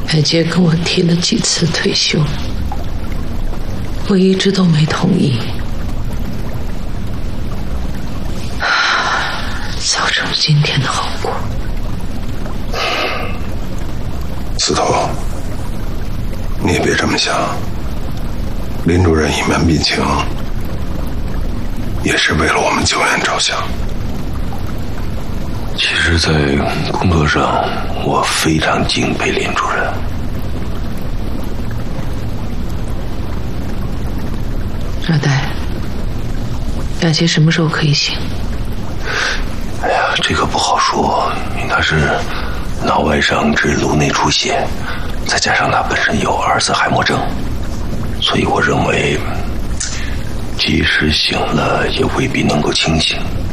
艾杰跟我提了几次退休，我一直都没同意，造成今天的后果。 司徒，你也别这么想，林主任隐瞒病情，也是为了我们救援着想。 其实，在工作上，我非常敬佩林主任。 热带，亚杰什么时候可以醒？ 哎呀，这个不好说，因为他是脑外伤致颅内出血，再加上他本身有阿尔茨海默症，所以我认为，即使醒了，也未必能够清醒。